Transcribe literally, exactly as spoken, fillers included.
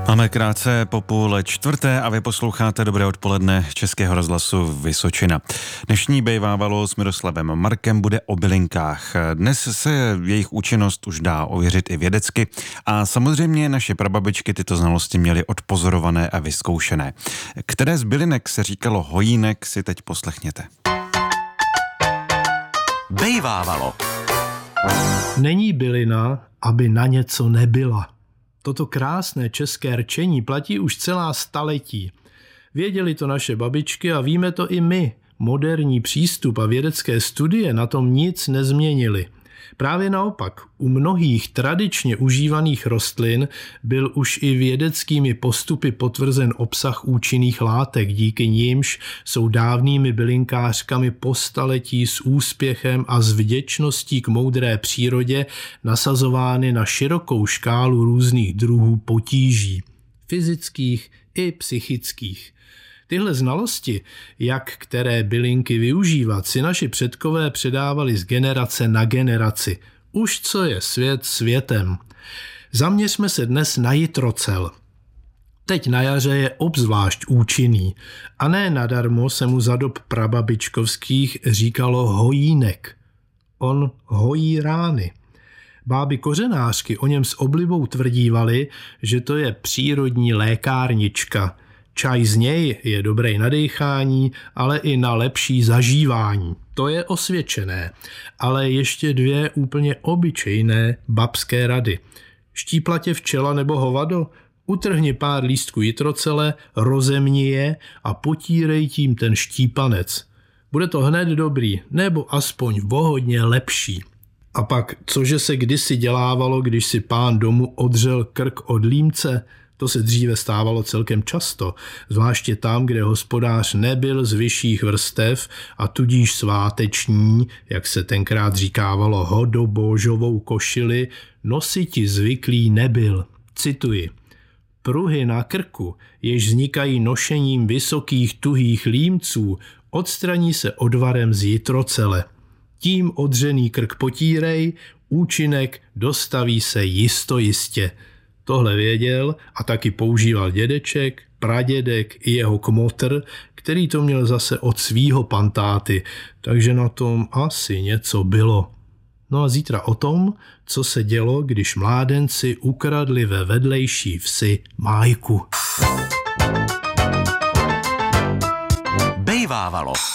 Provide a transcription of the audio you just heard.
Máme krátce po půl čtvrté a vy posloucháte Dobré odpoledne Českého rozhlasu Vysočina. Dnešní Bejvávalo s Miroslavem Markem bude o bylinkách. Dnes se jejich účinnost už dá ověřit i vědecky a samozřejmě naše prababičky tyto znalosti měly odpozorované a vyzkoušené. Které z bylinek se říkalo hojínek, si teď poslechněte. Bejvávalo. Není bylina, aby na něco nebyla. Toto krásné české rčení platí už celá staletí. Věděli to naše babičky a víme to i my. Moderní přístup a vědecké studie na tom nic nezměnili. Právě naopak, u mnohých tradičně užívaných rostlin byl už i vědeckými postupy potvrzen obsah účinných látek, díky nímž jsou dávnými bylinkářkami po staletí s úspěchem a s vděčností k moudré přírodě nasazovány na širokou škálu různých druhů potíží, fyzických i psychických. Tyhle znalosti, jak které bylinky využívat, si naši předkové předávali z generace na generaci. Už co je svět světem. Zaměřme se dnes na jitrocel. Teď na jaře je obzvlášť účinný a ne nadarmo se mu za dob prababičkovských říkalo hojínek. On hojí rány. Báby kořenářky o něm s oblibou tvrdívaly, že to je přírodní lékárnička. Čaj z něj je dobré na dýchání, ale i na lepší zažívání. To je osvědčené, ale ještě dvě úplně obyčejné babské rady. Štípla tě včela nebo hovado? Utrhni pár lístků jitrocele, rozemni je a potírej tím ten štípanec. Bude to hned dobrý, nebo aspoň vohodně lepší. A pak, cože se kdysi dělávalo, když si pán domu odřel krk od límce? To se dříve stávalo celkem často, zvláště tam, kde hospodář nebyl z vyšších vrstev a tudíž sváteční, jak se tenkrát říkávalo, hodobóžovou košili, nositi zvyklý nebyl. Cituji. Pruhy na krku, jež vznikají nošením vysokých tuhých límců, odstraní se odvarem z jitrocele. Tím odřený krk potírej, účinek dostaví se jistojistě. Tohle věděl a taky používal dědeček, pradědek i jeho kmotr, který to měl zase od svýho pantáty, takže na tom asi něco bylo. No a zítra o tom, co se dělo, když mládenci ukradli ve vedlejší vsi májku. Bejvávalo.